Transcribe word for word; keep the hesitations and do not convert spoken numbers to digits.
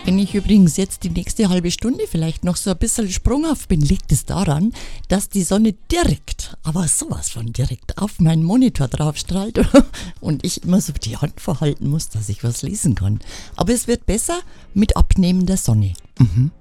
Wenn ich übrigens jetzt die nächste halbe Stunde vielleicht noch so ein bisschen sprunghaft bin, liegt es daran, dass die Sonne direkt, aber sowas von direkt auf meinen Monitor drauf strahlt und ich immer so die Hand verhalten muss, dass ich was lesen kann. Aber es wird besser mit abnehmender Sonne. Mhm.